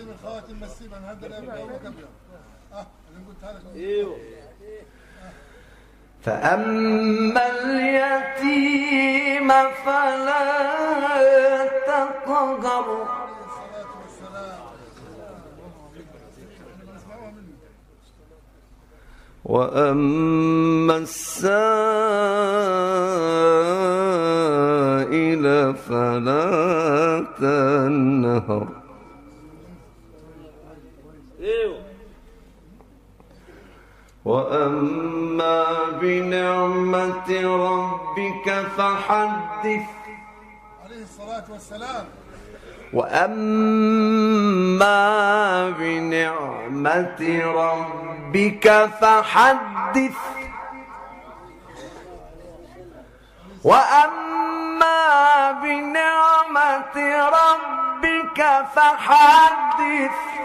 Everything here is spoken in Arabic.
الخواتم مسيبا هذا الأبواب كبيرة. ايوه. فأما اليتيم فلا تقهر وأما السائل فلا تنهر وأما بنعمة ربك فحدث عليه الصلاة والسلام. وأما بنعمة ربك فحدث وأما بنعمة ربك فحدث